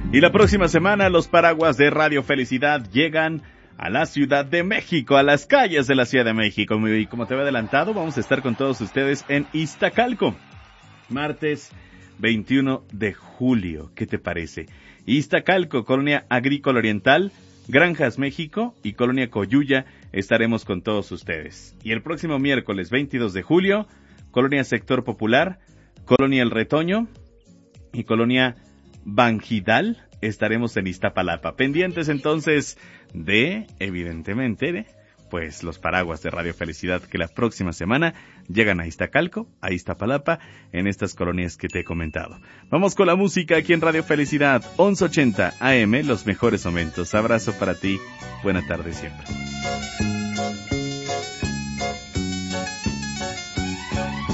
Y la próxima semana los paraguas de Radio Felicidad llegan a la Ciudad de México, a las calles de la Ciudad de México. Y como te había adelantado, vamos a estar con todos ustedes en Iztacalco, martes 21 de julio. ¿Qué te parece? Iztacalco, Colonia Agrícola Oriental, Granjas México y Colonia Coyuya, estaremos con todos ustedes. Y el próximo miércoles 22 de julio, Colonia Sector Popular, Colonia El Retoño y Colonia Banjidal, estaremos en Iztapalapa. Pendientes entonces de, evidentemente, pues los paraguas de Radio Felicidad que la próxima semana llegan a Iztacalco, a Iztapalapa, en estas colonias que te he comentado. Vamos con la música aquí en Radio Felicidad, 1180 AM, los mejores momentos. Abrazo para ti, buena tarde siempre.